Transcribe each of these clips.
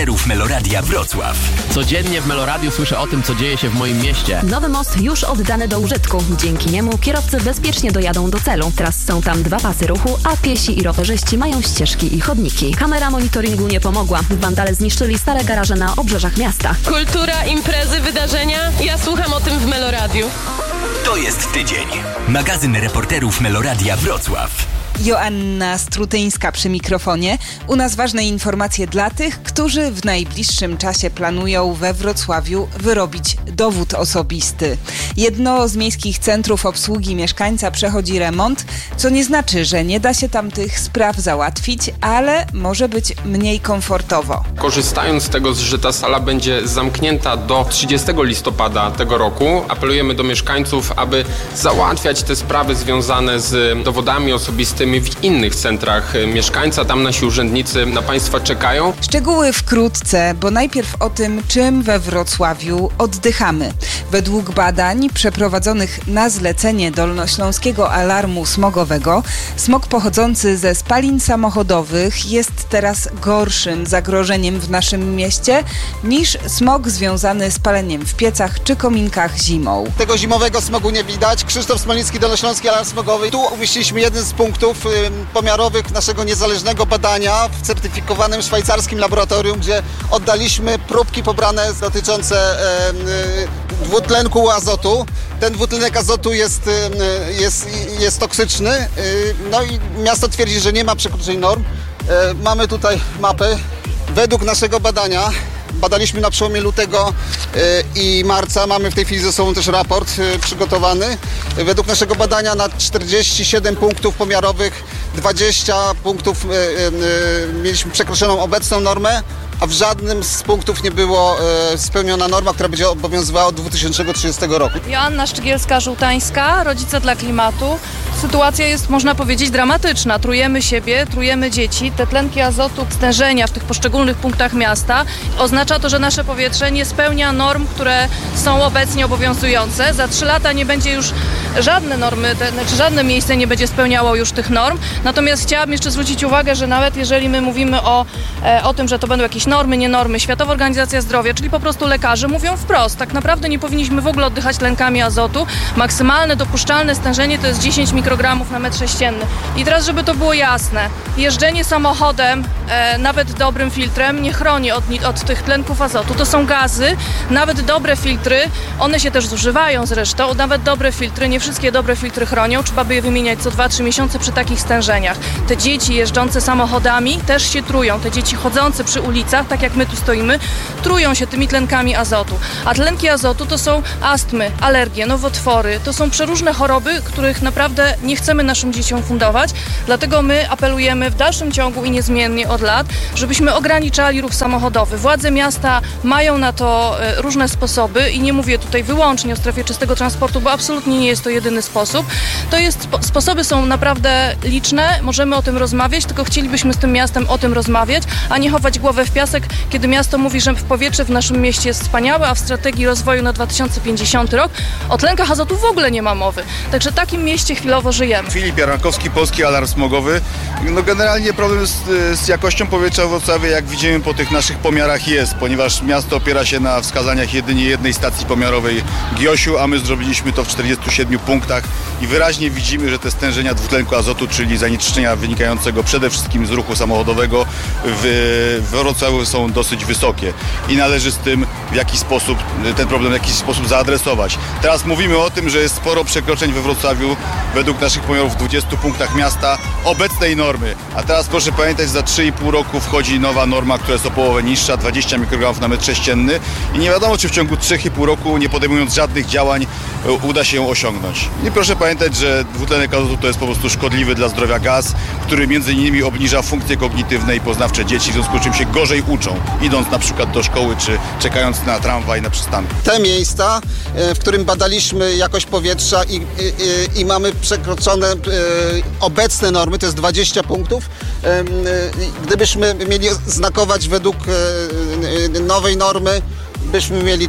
reporterów Meloradia Wrocław. Codziennie w Meloradiu słyszę o tym, co dzieje się w moim mieście. Nowy most już oddany do użytku. Dzięki niemu kierowcy bezpiecznie dojadą do celu. Teraz są tam 2 pasy ruchu, a piesi i rowerzyści mają ścieżki i chodniki. Kamera monitoringu nie pomogła. Wandale zniszczyli stare garaże na obrzeżach miasta. Kultura, imprezy, wydarzenia. Ja słucham o tym w Meloradiu. To jest tydzień. Magazyn reporterów Meloradia Wrocław. Joanna Strutyńska przy mikrofonie. U nas ważne informacje dla tych, którzy w najbliższym czasie planują we Wrocławiu wyrobić dowód osobisty. Jedno z miejskich centrów obsługi mieszkańca przechodzi remont, co nie znaczy, że nie da się tam tych spraw załatwić, ale może być mniej komfortowo. Korzystając z tego, że ta sala będzie zamknięta do 30 listopada tego roku, apelujemy do mieszkańców, aby załatwiać te sprawy związane z dowodami osobistymi w innych centrach mieszkańca. Tam nasi urzędnicy na Państwa czekają. Szczegóły wkrótce, bo najpierw o tym, czym we Wrocławiu oddychamy. Według badań przeprowadzonych na zlecenie Dolnośląskiego Alarmu Smogowego, smog pochodzący ze spalin samochodowych jest teraz gorszym zagrożeniem w naszym mieście niż smog związany z paleniem w piecach czy kominkach zimą. Tego zimowego smogu nie widać. Krzysztof Smoliński, Dolnośląski Alarm Smogowy. Tu umieściliśmy jeden z punktów pomiarowych naszego niezależnego badania w certyfikowanym szwajcarskim laboratorium, gdzie oddaliśmy próbki pobrane dotyczące dwutlenku azotu. Ten dwutlenek azotu jest toksyczny. No i miasto twierdzi, że nie ma przekroczeń norm. Mamy tutaj mapę. Według naszego badania, badaliśmy na przełomie lutego i marca. Mamy w tej chwili ze sobą też raport przygotowany. Według naszego badania na 47 punktów pomiarowych 20 punktów mieliśmy przekroczoną obecną normę, a w żadnym z punktów nie było spełniona norma, która będzie obowiązywała od 2030 roku. Joanna Szczygielska-Żółtańska, Rodzice dla Klimatu. Sytuacja jest, można powiedzieć, dramatyczna. Trujemy siebie, trujemy dzieci. Te tlenki azotu, stężenia w tych poszczególnych punktach miasta oznacza to, że nasze powietrze nie spełnia norm, które są obecnie obowiązujące. Za 3 lata nie będzie już żadne normy, żadne miejsce nie będzie spełniało już tych norm. Natomiast chciałabym jeszcze zwrócić uwagę, że nawet jeżeli my mówimy o tym, że to będą jakieś normy, nie normy, Światowa Organizacja Zdrowia, czyli po prostu lekarze mówią wprost, tak naprawdę nie powinniśmy w ogóle oddychać tlenkami azotu. Maksymalne dopuszczalne stężenie to jest 10 mikrogramów na metr sześcienny. I teraz, żeby to było jasne, jeżdżenie samochodem, nawet dobrym filtrem, nie chroni od tych tlenków azotu. To są gazy, nawet dobre filtry, one się też zużywają zresztą, nawet dobre filtry, nie wszystkie dobre filtry chronią, trzeba by je wymieniać co 2-3 miesiące przy takich stężeniach. Te dzieci jeżdżące samochodami też się trują, te dzieci chodzące przy ulicach, tak jak my tu stoimy, trują się tymi tlenkami azotu. A tlenki azotu to są astmy, alergie, nowotwory, to są przeróżne choroby, których naprawdę nie chcemy naszym dzieciom fundować, dlatego my apelujemy w dalszym ciągu i niezmiennie od lat, żebyśmy ograniczali ruch samochodowy. Władze miasta mają na to różne sposoby i nie mówię tutaj wyłącznie o strefie czystego transportu, bo absolutnie nie jest to jedyny sposób. Sposoby są naprawdę liczne, możemy o tym rozmawiać, tylko chcielibyśmy z tym miastem o tym rozmawiać, a nie chować głowę w piasek, kiedy miasto mówi, że powietrze w naszym mieście jest wspaniałe, a w strategii rozwoju na 2050 rok o tlenkach azotu w ogóle nie ma mowy. Także w takim mieście chwilowo żyjemy. Filip Jarankowski, Polski Alarm Smogowy. No generalnie problem z jakością powietrza w Wrocławiu, jak widzimy po tych naszych pomiarach, jest, ponieważ miasto opiera się na wskazaniach jedynie jednej stacji pomiarowej GIOŚ-u, a my zrobiliśmy to w 47 punktach i wyraźnie widzimy, że te stężenia dwutlenku azotu, czyli zanieczyszczenia wynikającego przede wszystkim z ruchu samochodowego w Wrocławiu są dosyć wysokie i należy z tym ten problem w jakiś sposób zaadresować. Teraz mówimy o tym, że jest sporo przekroczeń we Wrocławiu według naszych pomiarów w 20 punktach miasta obecnej normy. A teraz proszę pamiętać, za 3,5 roku wchodzi nowa norma, która jest o połowę niższa, 20 mikrogramów na metr sześcienny i nie wiadomo, czy w ciągu 3,5 roku, nie podejmując żadnych działań, uda się ją osiągnąć. I proszę pamiętać, że dwutlenek azotu to jest po prostu szkodliwy dla zdrowia gaz, który między innymi obniża funkcje kognitywne i poznawcze dzieci, w związku z czym się gorzej uczą, idąc na przykład do szkoły, czy czekając na tramwaj na przystanku. Te miejsca, w którym badaliśmy jakość powietrza i mamy przekroczone obecne normy, to jest 20 punktów. Gdybyśmy mieli znakować według nowej normy, byśmy mieli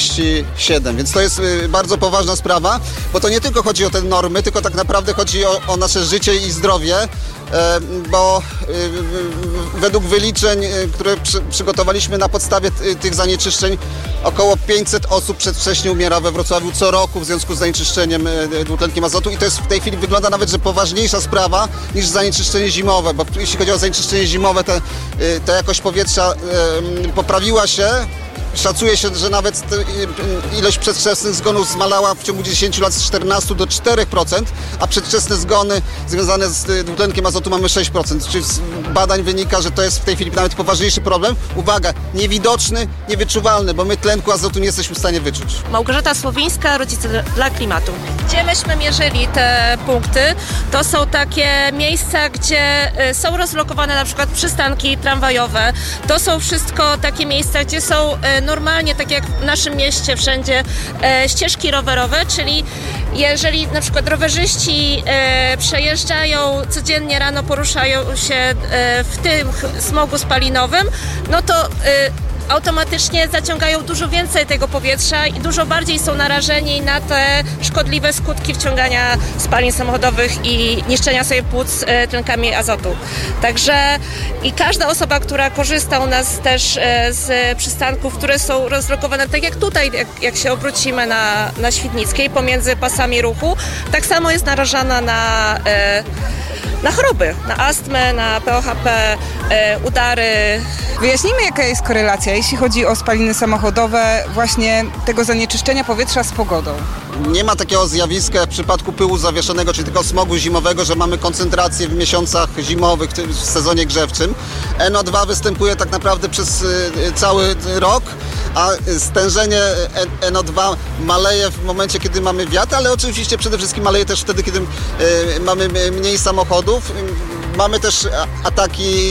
47, więc to jest bardzo poważna sprawa, bo to nie tylko chodzi o te normy, tylko tak naprawdę chodzi o nasze życie i zdrowie. bo według wyliczeń, które przygotowaliśmy na podstawie tych zanieczyszczeń, około 500 osób przedwcześnie umiera we Wrocławiu co roku w związku z zanieczyszczeniem dwutlenkiem azotu i to jest w tej chwili wygląda nawet, że poważniejsza sprawa niż zanieczyszczenie zimowe, bo jeśli chodzi o zanieczyszczenie zimowe, ta jakość powietrza poprawiła się. Szacuje się, że nawet ilość przedwczesnych zgonów zmalała w ciągu 10 lat z 14 do 4%, a przedwczesne zgony związane z dwutlenkiem azotu mamy 6%. Czyli z badań wynika, że to jest w tej chwili nawet poważniejszy problem. Uwaga, niewidoczny, niewyczuwalny, bo my tlenku azotu nie jesteśmy w stanie wyczuć. Małgorzata Słowińska, Rodzice dla Klimatu. Gdzie myśmy mierzyli te punkty, to są takie miejsca, gdzie są rozlokowane na przykład przystanki tramwajowe. To są wszystko takie miejsca, gdzie są normalnie, tak jak w naszym mieście wszędzie, ścieżki rowerowe, czyli jeżeli na przykład rowerzyści przejeżdżają codziennie rano, poruszają się w tym smogu spalinowym, no to automatycznie zaciągają dużo więcej tego powietrza i dużo bardziej są narażeni na te szkodliwe skutki wciągania spalin samochodowych i niszczenia sobie płuc tlenkami azotu. Także i każda osoba, która korzysta u nas też z przystanków, które są rozlokowane, tak jak tutaj, jak się obrócimy na Świdnickiej pomiędzy pasami ruchu, tak samo jest narażana na choroby, na astmę, na POHP, udary. Wyjaśnijmy, jaka jest korelacja, jeśli chodzi o spaliny samochodowe, właśnie tego zanieczyszczenia powietrza z pogodą. Nie ma takiego zjawiska jak w przypadku pyłu zawieszonego, czyli tego smogu zimowego, że mamy koncentrację w miesiącach zimowych, w sezonie grzewczym. NO2 występuje tak naprawdę przez cały rok, a stężenie NO2 maleje w momencie, kiedy mamy wiatr, ale oczywiście przede wszystkim maleje też wtedy, kiedy mamy mniej samochodów. Mamy też ataki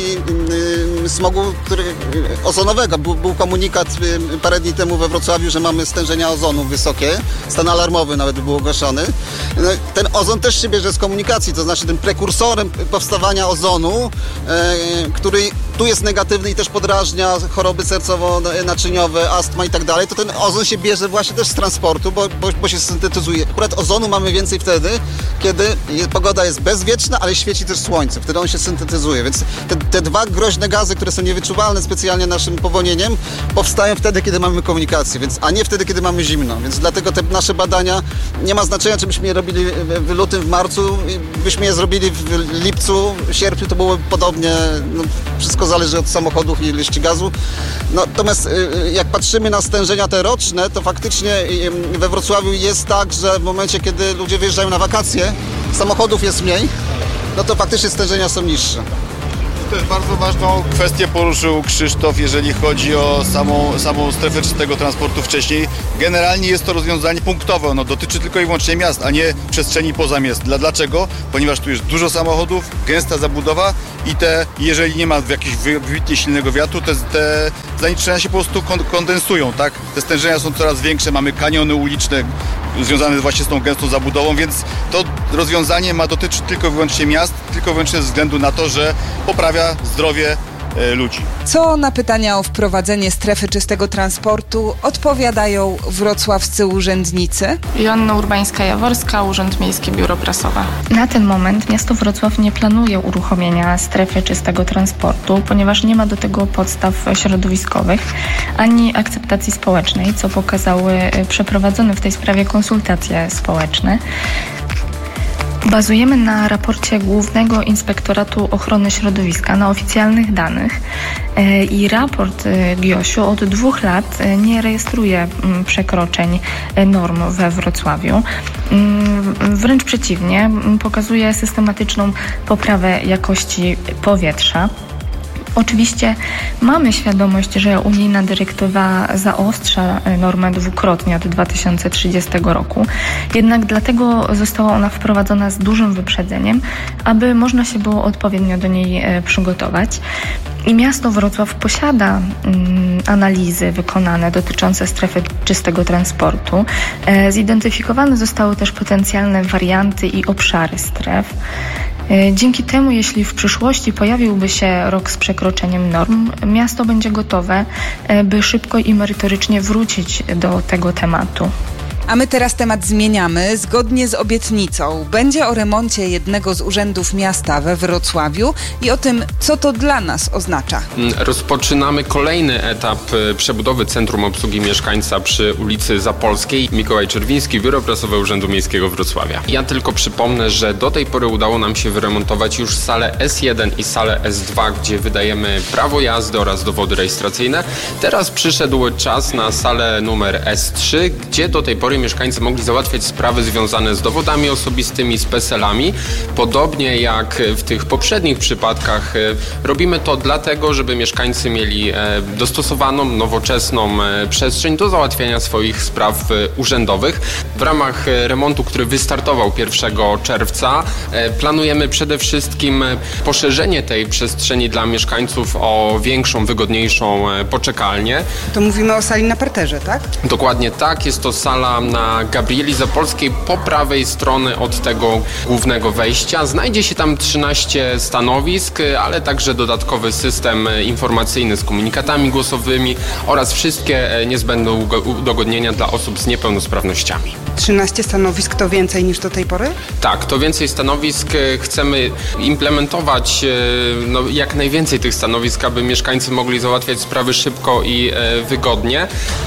smogu ozonowego. Był komunikat parę dni temu we Wrocławiu, że mamy stężenia ozonu wysokie. Stan alarmowy nawet był ogłoszony. Ten ozon też się bierze z komunikacji, to znaczy tym prekursorem powstawania ozonu, który tu jest negatywny i też podrażnia choroby sercowo-naczyniowe, astma i tak dalej, to ten ozon się bierze właśnie też z transportu, bo się syntetyzuje. Akurat ozonu mamy więcej wtedy, kiedy pogoda jest bezwieczna, ale świeci też słońce. Wtedy on się syntetyzuje, więc te dwa groźne gazy, które są niewyczuwalne specjalnie naszym powonieniem, powstają wtedy, kiedy mamy komunikację, a nie wtedy, kiedy mamy zimno. Więc dlatego te nasze badania, nie ma znaczenia, czy byśmy je robili w lutym, w marcu, byśmy je zrobili w lipcu, sierpniu, to byłoby podobnie, wszystko zależy od samochodów i ilości gazu. Natomiast jak patrzymy na stężenia te roczne, to faktycznie we Wrocławiu jest tak, że w momencie, kiedy ludzie wyjeżdżają na wakacje, samochodów jest mniej, no to faktycznie stężenia są niższe. Też bardzo ważną kwestię poruszył Krzysztof, jeżeli chodzi o samą strefę czystego transportu wcześniej. Generalnie jest to rozwiązanie punktowe, ono dotyczy tylko i wyłącznie miast, a nie przestrzeni poza miast. Dlaczego? Ponieważ tu jest dużo samochodów, gęsta zabudowa i jeżeli nie ma jakiegoś wybitnie silnego wiatru, te zanieczyszczenia się po prostu kondensują, tak? Te stężenia są coraz większe, mamy kaniony uliczne związane właśnie z tą gęstą zabudową, więc to rozwiązanie ma dotyczyć tylko i wyłącznie miast, tylko i wyłącznie ze względu na to, że poprawia zdrowie ludzi. Co na pytania o wprowadzenie strefy czystego transportu odpowiadają wrocławscy urzędnicy? Joanna Urbańska-Jaworska, Urząd Miejski, Biuro Prasowe. Na ten moment miasto Wrocław nie planuje uruchomienia strefy czystego transportu, ponieważ nie ma do tego podstaw środowiskowych ani akceptacji społecznej, co pokazały przeprowadzone w tej sprawie konsultacje społeczne. Bazujemy na raporcie Głównego Inspektoratu Ochrony Środowiska, na oficjalnych danych i raport GIOŚ-u od 2 lat nie rejestruje przekroczeń norm we Wrocławiu. Wręcz przeciwnie, pokazuje systematyczną poprawę jakości powietrza. Oczywiście mamy świadomość, że unijna dyrektywa zaostrza normę dwukrotnie od 2030 roku, jednak dlatego została ona wprowadzona z dużym wyprzedzeniem, aby można się było odpowiednio do niej przygotować. I miasto Wrocław posiada analizy wykonane dotyczące strefy czystego transportu. Zidentyfikowane zostały też potencjalne warianty i obszary stref. Dzięki temu, jeśli w przyszłości pojawiłby się rok z przekroczeniem norm, miasto będzie gotowe, by szybko i merytorycznie wrócić do tego tematu. A my teraz temat zmieniamy. Zgodnie z obietnicą będzie o remoncie jednego z urzędów miasta we Wrocławiu i o tym, co to dla nas oznacza. Rozpoczynamy kolejny etap przebudowy Centrum Obsługi Mieszkańca przy ulicy Zapolskiej. Mikołaj Czerwiński, Biuro Prasowe Urzędu Miejskiego Wrocławia. Ja tylko przypomnę, że do tej pory udało nam się wyremontować już salę S1 i salę S2, gdzie wydajemy prawo jazdy oraz dowody rejestracyjne. Teraz przyszedł czas na salę numer S3, gdzie do tej pory mieszkańcy mogli załatwiać sprawy związane z dowodami osobistymi, z PESEL-ami. Podobnie jak w tych poprzednich przypadkach robimy to dlatego, żeby mieszkańcy mieli dostosowaną, nowoczesną przestrzeń do załatwiania swoich spraw urzędowych. W ramach remontu, który wystartował 1 czerwca, planujemy przede wszystkim poszerzenie tej przestrzeni dla mieszkańców o większą, wygodniejszą poczekalnię. To mówimy o sali na parterze, tak? Dokładnie tak. Jest to sala na Gabrieli Zapolskiej po prawej strony od tego głównego wejścia. Znajdzie się tam 13 stanowisk, ale także dodatkowy system informacyjny z komunikatami głosowymi oraz wszystkie niezbędne udogodnienia dla osób z niepełnosprawnościami. 13 stanowisk to więcej niż do tej pory? Tak, to więcej stanowisk. Chcemy implementować jak najwięcej tych stanowisk, aby mieszkańcy mogli załatwiać sprawy szybko i wygodnie.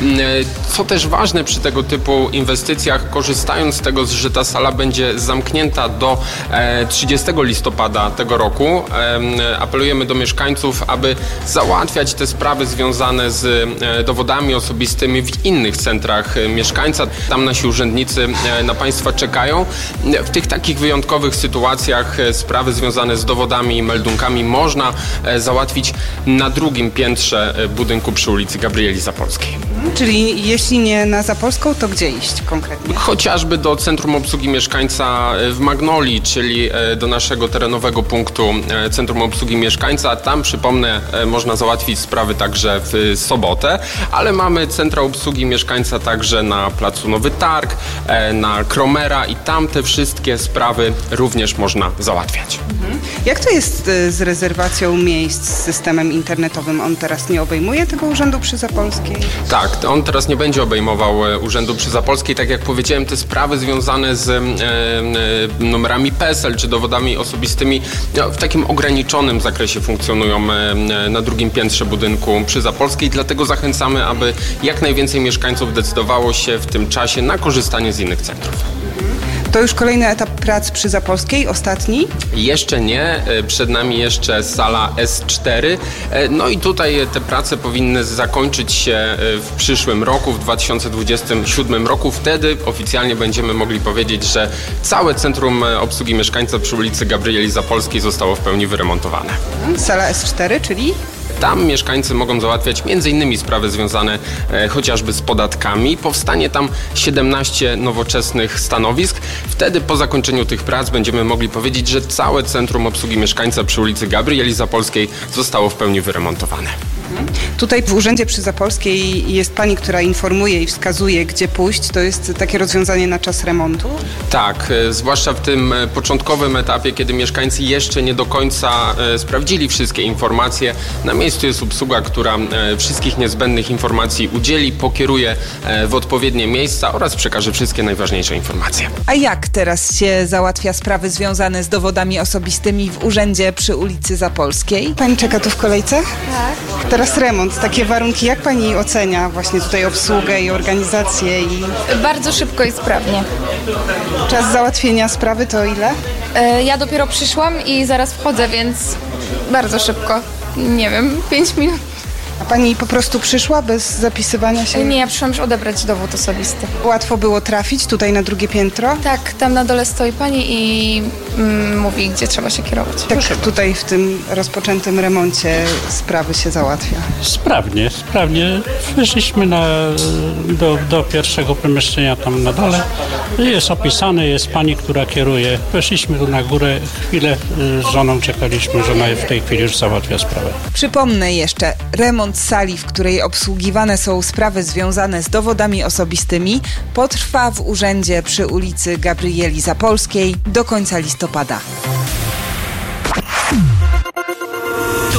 Co też ważne przy tego typu inwestycjach, korzystając z tego, że ta sala będzie zamknięta do 30 listopada tego roku, apelujemy do mieszkańców, aby załatwiać te sprawy związane z dowodami osobistymi w innych centrach mieszkańca. Tam nasi urzędnicy na Państwa czekają. W tych takich wyjątkowych sytuacjach sprawy związane z dowodami i meldunkami można załatwić na drugim piętrze budynku przy ulicy Gabrieli Zapolskiej. Czyli jeśli nie na Zapolską, to gdzie iść konkretnie? Chociażby do Centrum Obsługi Mieszkańca w Magnolii, czyli do naszego terenowego punktu Centrum Obsługi Mieszkańca. Tam, przypomnę, można załatwić sprawy także w sobotę, ale mamy Centra Obsługi Mieszkańca także na Placu Nowy Targ, na Kromera i tam te wszystkie sprawy również można załatwiać. Jak to jest z rezerwacją miejsc z systemem internetowym? On teraz nie obejmuje tego urzędu przy Zapolskiej? Tak, on teraz nie będzie obejmował urzędu przy Zapolskiej. Tak jak powiedziałem, te sprawy związane z numerami PESEL czy dowodami osobistymi w takim ograniczonym zakresie funkcjonują na drugim piętrze budynku przy Zapolskiej. Dlatego zachęcamy, aby jak najwięcej mieszkańców decydowało się w tym czasie na korzystanie z innych centrów. To już kolejny etap prac przy Zapolskiej, ostatni? Jeszcze nie, przed nami jeszcze sala S4. No i tutaj te prace powinny zakończyć się w przyszłym roku, w 2027 roku. Wtedy oficjalnie będziemy mogli powiedzieć, że całe Centrum Obsługi Mieszkańca przy ulicy Gabrieli Zapolskiej zostało w pełni wyremontowane. Sala S4, czyli? Tam mieszkańcy mogą załatwiać m.in. sprawy związane chociażby z podatkami. Powstanie tam 17 nowoczesnych stanowisk. Wtedy po zakończeniu tych prac będziemy mogli powiedzieć, że całe Centrum Obsługi Mieszkańca przy ulicy Gabrieli Zapolskiej zostało w pełni wyremontowane. Tutaj w urzędzie przy Zapolskiej jest pani, która informuje i wskazuje, gdzie pójść. To jest takie rozwiązanie na czas remontu? Tak, zwłaszcza w tym początkowym etapie, kiedy mieszkańcy jeszcze nie do końca sprawdzili wszystkie informacje. Na miejscu jest obsługa, która wszystkich niezbędnych informacji udzieli, pokieruje w odpowiednie miejsca oraz przekaże wszystkie najważniejsze informacje. A jak teraz się załatwia sprawy związane z dowodami osobistymi w urzędzie przy ulicy Zapolskiej? Pani czeka tu w kolejce? Tak. Teraz remont, takie warunki. Jak pani ocenia właśnie tutaj obsługę i organizację? Bardzo szybko i sprawnie. Czas załatwienia sprawy to ile? Ja dopiero przyszłam i zaraz wchodzę, więc bardzo szybko. Nie wiem, 5 minut. A pani po prostu przyszła bez zapisywania się? Nie, ja przyszłam już odebrać dowód osobisty. Łatwo było trafić tutaj na drugie piętro? Tak, tam na dole stoi pani i mówi, gdzie trzeba się kierować. Tak tutaj w tym rozpoczętym remoncie sprawy się załatwia? Sprawnie. Wyszliśmy do pierwszego pomieszczenia tam na dole. Jest opisane, jest pani, która kieruje. Weszliśmy tu na górę, chwilę z żoną czekaliśmy, żona w tej chwili już załatwia sprawę. Przypomnę jeszcze, remont sali, w której obsługiwane są sprawy związane z dowodami osobistymi, potrwa w urzędzie przy ulicy Gabrieli Zapolskiej do końca listopada. To jest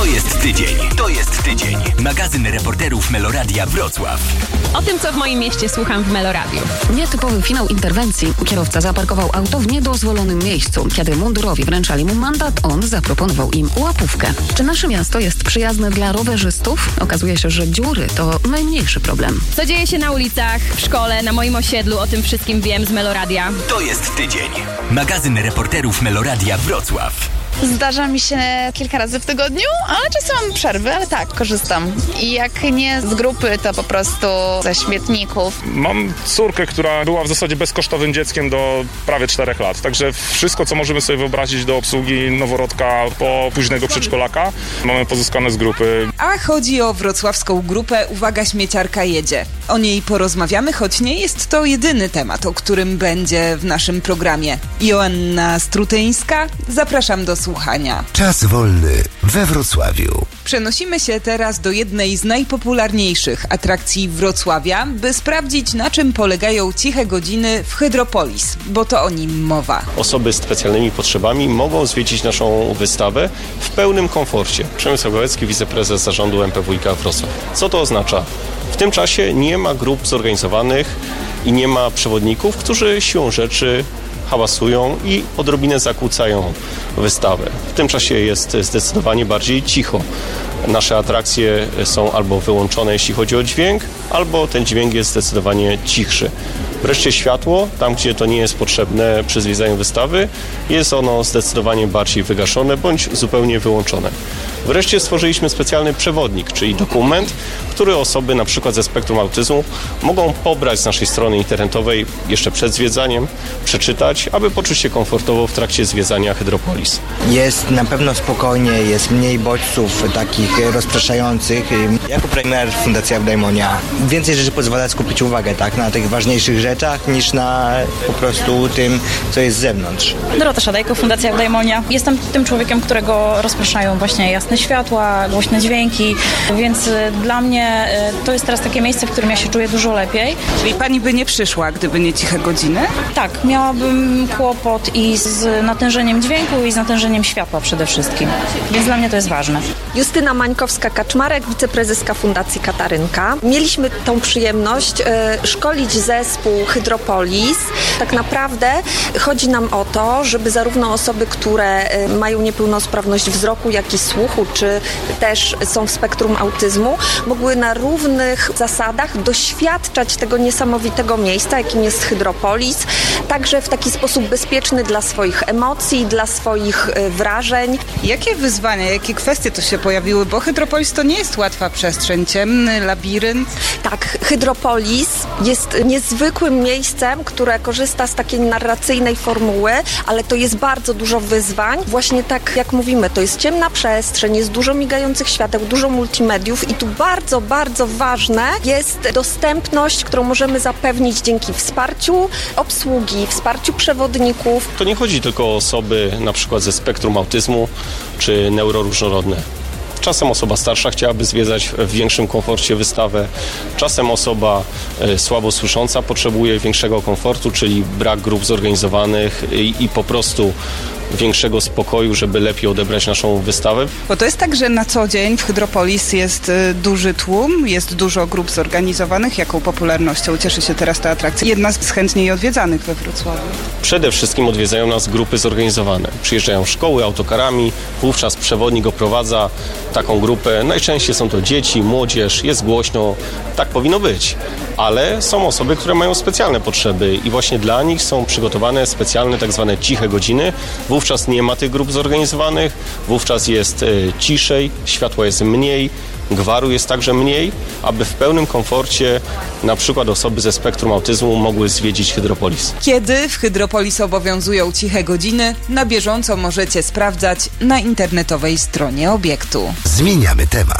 tydzień. To jest tydzień. Magazyn reporterów Meloradia Wrocław. O tym, co w moim mieście słucham w Meloradiu. Nietypowy finał interwencji. Kierowca zaparkował auto w niedozwolonym miejscu. Kiedy mundurowi wręczali mu mandat, on zaproponował im łapówkę. Czy nasze miasto jest przyjazne dla rowerzystów? Okazuje się, że dziury to najmniejszy problem. Co dzieje się na ulicach, w szkole, na moim osiedlu, o tym wszystkim wiem z Meloradia. To jest tydzień. Magazyn reporterów Meloradia Wrocław. Zdarza mi się kilka razy w tygodniu, ale czasem mam przerwy, ale tak, korzystam. I jak nie z grupy, to po prostu ze śmietników. Mam córkę, która była w zasadzie bezkosztowym dzieckiem do prawie 4 lat, także wszystko, co możemy sobie wyobrazić do obsługi noworodka po późnego przedszkolaka, mamy pozyskane z grupy. A chodzi o wrocławską grupę Uwaga, śmieciarka jedzie. O niej porozmawiamy, choć nie jest to jedyny temat, o którym będzie w naszym programie. Joanna Strutyńska, zapraszam do słuchania. Czas wolny we Wrocławiu. Przenosimy się teraz do jednej z najpopularniejszych atrakcji Wrocławia, by sprawdzić, na czym polegają ciche godziny w Hydropolis, bo to o nim mowa. Osoby z specjalnymi potrzebami mogą zwiedzić naszą wystawę w pełnym komforcie. Przemysław Gałecki, wiceprezes zarządu MPWiK Wrocław. Co to oznacza? W tym czasie nie ma grup zorganizowanych i nie ma przewodników, którzy siłą rzeczy hałasują i odrobinę zakłócają wystawę. W tym czasie jest zdecydowanie bardziej cicho. Nasze atrakcje są albo wyłączone, jeśli chodzi o dźwięk, albo ten dźwięk jest zdecydowanie cichszy. Wreszcie światło, tam gdzie to nie jest potrzebne przy zwiedzaniu wystawy, jest ono zdecydowanie bardziej wygaszone bądź zupełnie wyłączone. Wreszcie stworzyliśmy specjalny przewodnik, czyli dokument, który osoby na przykład ze spektrum autyzmu mogą pobrać z naszej strony internetowej jeszcze przed zwiedzaniem, przeczytać, aby poczuć się komfortowo w trakcie zwiedzania Hydropolis. Jest na pewno spokojnie, jest mniej bodźców takich rozpraszających. Jako premier Fundacja Eudaimonia więcej rzeczy pozwala skupić uwagę na tych ważniejszych rzeczach niż na po prostu tym, co jest z zewnątrz. Dorota Szadajko, Fundacja Eudaimonia. Jestem tym człowiekiem, którego rozpraszają właśnie jasne światła, głośne dźwięki, więc dla mnie to jest teraz takie miejsce, w którym ja się czuję dużo lepiej. Czyli pani by nie przyszła, gdyby nie ciche godziny? Tak, miałabym kłopot i z natężeniem dźwięku i z natężeniem światła przede wszystkim, więc dla mnie to jest ważne. Justyna Mańkowska-Kaczmarek, wiceprezeska Fundacji Katarynka. Mieliśmy tą przyjemność szkolić zespół Hydropolis. Tak naprawdę chodzi nam o to, żeby zarówno osoby, które mają niepełnosprawność wzroku, jak i słuchu, czy też są w spektrum autyzmu, mogły na równych zasadach doświadczać tego niesamowitego miejsca, jakim jest Hydropolis, także w taki sposób bezpieczny dla swoich emocji, dla swoich wrażeń. Jakie wyzwania, jakie kwestie to się pojawiły? Bo Hydropolis to nie jest łatwa przestrzeń, ciemny labirynt. Tak, Hydropolis jest niezwykłym miejscem, które korzysta z takiej narracyjnej formuły, ale to jest bardzo dużo wyzwań. Właśnie tak jak mówimy, to jest ciemna przestrzeń, jest dużo migających świateł, dużo multimediów i tu bardzo, bardzo ważne jest dostępność, którą możemy zapewnić dzięki wsparciu obsługi, wsparciu przewodników. To nie chodzi tylko o osoby na przykład ze spektrum autyzmu czy neuroróżnorodne. Czasem osoba starsza chciałaby zwiedzać w większym komforcie wystawę. Czasem osoba słabo słysząca potrzebuje większego komfortu, czyli brak grup zorganizowanych i po prostu większego spokoju, żeby lepiej odebrać naszą wystawę. Bo to jest tak, że na co dzień w Hydropolis jest duży tłum, jest dużo grup zorganizowanych. Jaką popularnością cieszy się teraz ta atrakcja? Jedna z chętniej odwiedzanych we Wrocławiu. Przede wszystkim odwiedzają nas grupy zorganizowane. Przyjeżdżają szkoły autokarami, wówczas przewodnik oprowadza taką grupę. Najczęściej są to dzieci, młodzież, jest głośno. Tak powinno być. Ale są osoby, które mają specjalne potrzeby i właśnie dla nich są przygotowane specjalne tak zwane ciche godziny. Wówczas nie ma tych grup zorganizowanych, wówczas jest ciszej, światła jest mniej, gwaru jest także mniej, aby w pełnym komforcie na przykład osoby ze spektrum autyzmu mogły zwiedzić Hydropolis. Kiedy w Hydropolis obowiązują ciche godziny, na bieżąco możecie sprawdzać na internetowej stronie obiektu. Zmieniamy temat.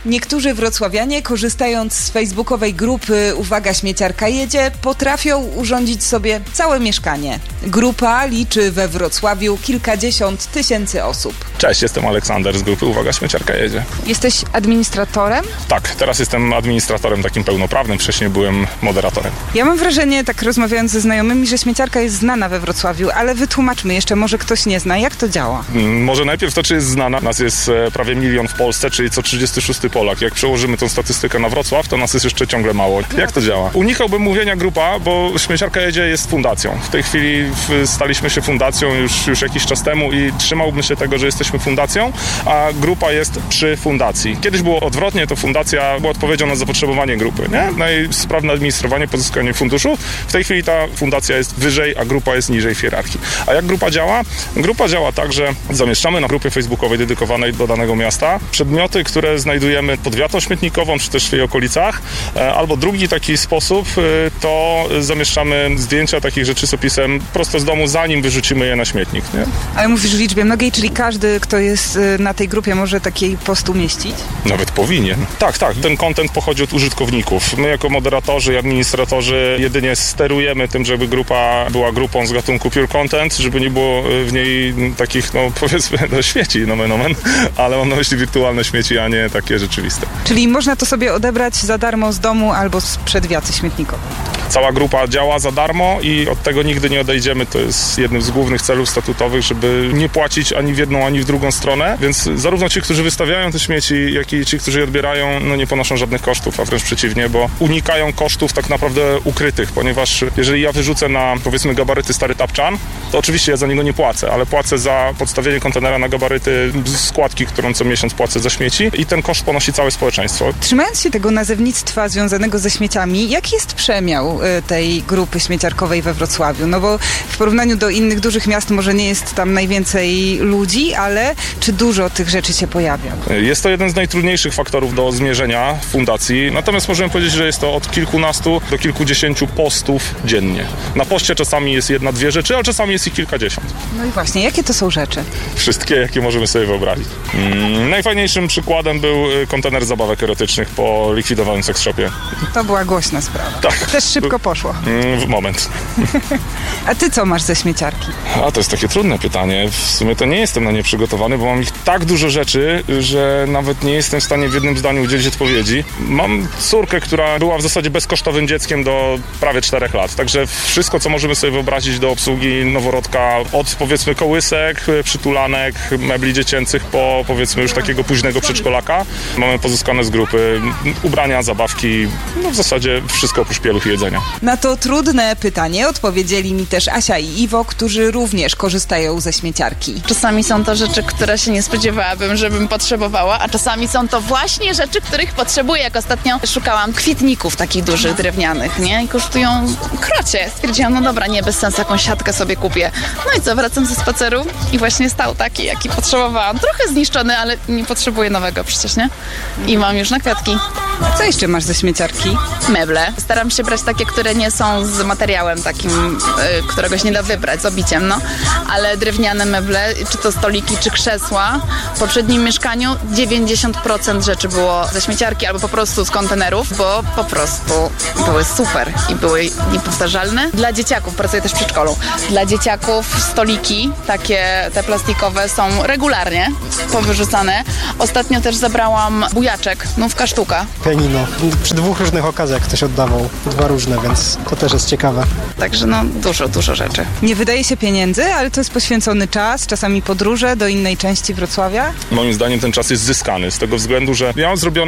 Niektórzy wrocławianie, korzystając z facebookowej grupy Uwaga, śmieciarka jedzie, potrafią urządzić sobie całe mieszkanie. Grupa liczy we Wrocławiu kilkadziesiąt tysięcy osób. Cześć, jestem Aleksander z grupy Uwaga, śmieciarka jedzie. Jesteś administratorem? Tak, teraz jestem administratorem takim pełnoprawnym, wcześniej byłem moderatorem. Ja mam wrażenie, tak rozmawiając ze znajomymi, że śmieciarka jest znana we Wrocławiu, ale wytłumaczmy jeszcze, może ktoś nie zna, jak to działa? Może najpierw to, czy jest znana. Nas jest prawie 1 milion w Polsce, czyli co 36 Polak. Jak przełożymy tą statystykę na Wrocław, to nas jest jeszcze ciągle mało. Jak to działa? Unikałbym mówienia grupa, bo Śmieciarka jedzie jest fundacją. W tej chwili staliśmy się fundacją już jakiś czas temu i trzymałbym się tego, że jesteśmy fundacją, a grupa jest przy fundacji. Kiedyś było odwrotnie, to fundacja była odpowiedzią na zapotrzebowanie grupy, nie? Na jej sprawne administrowanie, pozyskanie funduszu. W tej chwili ta fundacja jest wyżej, a grupa jest niżej w hierarchii. A jak grupa działa? Grupa działa tak, że zamieszczamy na grupie facebookowej dedykowanej do danego miasta przedmioty, które znajdujemy pod wiatą śmietnikową, czy też w jej okolicach. Albo drugi taki sposób to zamieszczamy zdjęcia takich rzeczy z opisem prosto z domu, zanim wyrzucimy je na śmietnik. Nie? Ale mówisz w liczbie mnogiej, czyli każdy, kto jest na tej grupie, może taki post umieścić? Nawet powinien. Tak. Ten content pochodzi od użytkowników. My jako moderatorzy i administratorzy jedynie sterujemy tym, żeby grupa była grupą z gatunku pure content, żeby nie było w niej takich, powiedzmy, śmieci, nomen, ale mam na myśli wirtualne śmieci, a nie takie rzeczywiste. Czyli można to sobie odebrać za darmo z domu albo sprzed wiaty śmietnikowej. Cała grupa działa za darmo i od tego nigdy nie odejdziemy. To jest jednym z głównych celów statutowych, żeby nie płacić ani w jedną, ani w drugą stronę. Więc zarówno ci, którzy wystawiają te śmieci, jak i ci, którzy je odbierają, nie ponoszą żadnych kosztów, a wręcz przeciwnie, bo unikają kosztów tak naprawdę ukrytych, ponieważ jeżeli ja wyrzucę na, powiedzmy, gabaryty stary tapczan, to oczywiście ja za niego nie płacę, ale płacę za podstawienie kontenera na gabaryty składki, którą co miesiąc płacę za śmieci i ten koszt ponosi całe społeczeństwo. Trzymając się tego nazewnictwa związanego ze śmieciami, jaki jest przemiał tej grupy śmieciarkowej we Wrocławiu? No bo w porównaniu do innych dużych miast może nie jest tam najwięcej ludzi, ale czy dużo tych rzeczy się pojawia? Jest to jeden z najtrudniejszych faktorów do zmierzenia w fundacji, natomiast możemy powiedzieć, że jest to od kilkunastu do kilkudziesięciu postów dziennie. Na poście czasami jest 1-2 rzeczy, ale czasami jest ich kilkadziesiąt. No i właśnie, jakie to są rzeczy? Wszystkie, jakie możemy sobie wyobrazić. Najfajniejszym przykładem był kontener zabawek erotycznych po likwidowanym sex shopie. To była głośna sprawa. Tak. Też szybko poszło. W moment. A ty co masz ze śmieciarki? A to jest takie trudne pytanie. W sumie to nie jestem na nie przygotowany, bo mam ich tak dużo rzeczy, że nawet nie jestem w stanie w jednym zdaniu udzielić odpowiedzi. Mam córkę, która była w zasadzie bezkosztowym dzieckiem do prawie 4 lat. Także wszystko, co możemy sobie wyobrazić do obsługi noworodka, od powiedzmy kołysek, przytulanek, mebli dziecięcych po powiedzmy już takiego późnego przedszkolaka. Mamy pozyskane z grupy ubrania, zabawki, w zasadzie wszystko oprócz pieluch i jedzenia. Na to trudne pytanie odpowiedzieli mi też Asia i Iwo, którzy również korzystają ze śmieciarki. Czasami są to rzeczy, które się nie spodziewałabym, żebym potrzebowała, a czasami są to właśnie rzeczy, których potrzebuję. Jak ostatnio szukałam kwietników takich dużych, drewnianych, nie? I kosztują krocie. Stwierdziłam, no dobra, nie, bez sensu, jakąś siatkę sobie kupię. No i co, wracam ze spaceru i właśnie stał taki, jaki potrzebowałam. Trochę zniszczony, ale nie potrzebuję nowego przecież, nie? I mam już na kwiatki. A co jeszcze masz ze śmieciarki? Meble. Staram się brać takie, które nie są z materiałem takim, którego się nie da wybrać, z obiciem, no. Ale drewniane meble, czy to stoliki, czy krzesła. W poprzednim mieszkaniu 90% rzeczy było ze śmieciarki albo po prostu z kontenerów, bo po prostu były super i były niepowtarzalne. Dla dzieciaków, pracuję też w przedszkolu, dla dzieciaków stoliki, takie te plastikowe, są regularnie powyrzucane. Ostatnio też zabrałam bujaczek, nówka sztuka. Pianino. Przy 2 różnych okazjach ktoś oddawał, 2 różne, więc to też jest ciekawe. Także dużo rzeczy. Nie wydaje się pieniędzy, ale to jest poświęcony czas, czasami podróże do innej części Wrocławia. Moim zdaniem ten czas jest zyskany z tego względu, że ja mam zrobione